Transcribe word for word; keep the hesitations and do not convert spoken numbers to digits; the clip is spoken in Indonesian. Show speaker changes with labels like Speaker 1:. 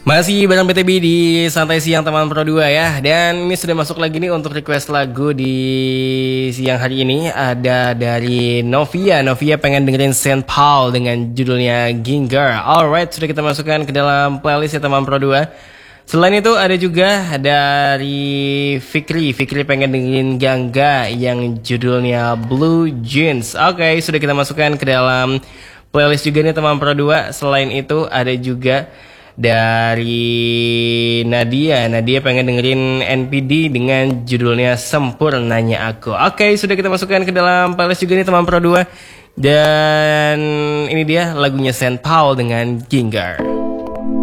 Speaker 1: Masih bareng B T B di Santai Siang Teman Pro dua ya. Dan ini sudah masuk lagi nih untuk request lagu di siang hari ini. Ada dari Novia. Novia pengen dengerin Saint Paul dengan judulnya Ginger. Alright, sudah kita masukkan ke dalam playlist ya Teman Pro dua. Selain itu ada juga dari Fikri. Fikri pengen dengerin Gangga yang judulnya Blue Jeans. Oke, sudah kita masukkan ke dalam playlist juga nih Teman Pro dua. Selain itu ada juga dari Nadia. Nadia pengen dengerin N P D dengan judulnya Sempurnanya Aku. Oke, sudah kita masukkan ke dalam playlist juga nih Teman Pro dua. Dan ini dia lagunya Saint Paul dengan Ginger.